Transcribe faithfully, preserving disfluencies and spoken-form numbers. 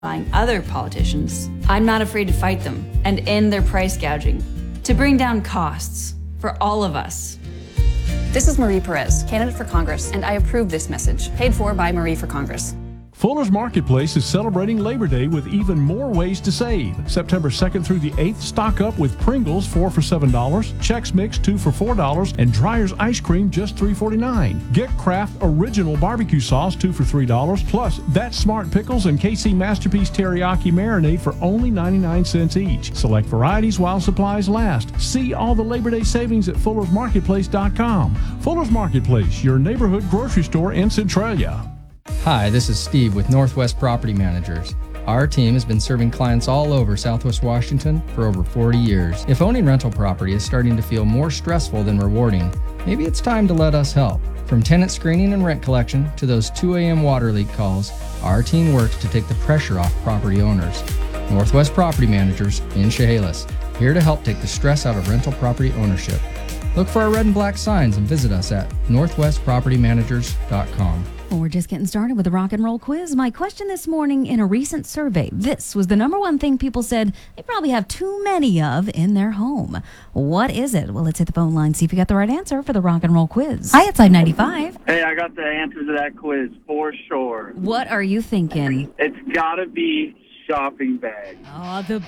other politicians, I'm not afraid to fight them and end their price gouging to bring down costs for all of us. This is Marie Perez, candidate for Congress, and I approve this message, paid for by Marie for Congress. Fuller's Marketplace is celebrating Labor Day with even more ways to save. September second through the eighth, stock up with Pringles, four for seven dollars, Chex Mix, two for four dollars, and Dreyer's Ice Cream, just three forty-nine. Get Kraft Original Barbecue Sauce, two for three dollars, plus That Smart Pickles and K C Masterpiece Teriyaki Marinade for only ninety-nine cents each. Select varieties while supplies last. See all the Labor Day savings at fullers marketplace dot com. Fuller's Marketplace, your neighborhood grocery store in Centralia. Hi, this is Steve with Northwest Property Managers. Our team has been serving clients all over Southwest Washington for over forty years. If owning rental property is starting to feel more stressful than rewarding, maybe it's time to let us help. From tenant screening and rent collection to those two a.m. water leak calls, our team works to take the pressure off property owners. Northwest Property Managers in Chehalis, here to help take the stress out of rental property ownership. Look for our red and black signs and visit us at northwest property managers dot com. Well, we're just getting started with the rock and roll quiz. My question this morning: in a recent survey, this was the number one thing people said they probably have too many of in their home. What is it? Well, let's hit the phone line, see if you got the right answer for the rock and roll quiz. Hi, it's I ninety-five. Hey, I got the answer to that quiz for sure. What are you thinking? It's gotta be shopping bag. Oh, the